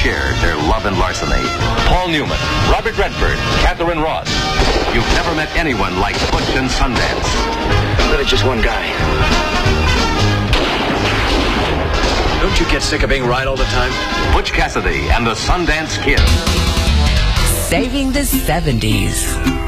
shared their love and larceny. Paul Newman, Robert Redford, Catherine Ross. You've never met anyone like Butch and Sundance. But it's just one guy. Don't you get sick of being right all the time? Butch Cassidy and the Sundance Kid. Saving the 70s.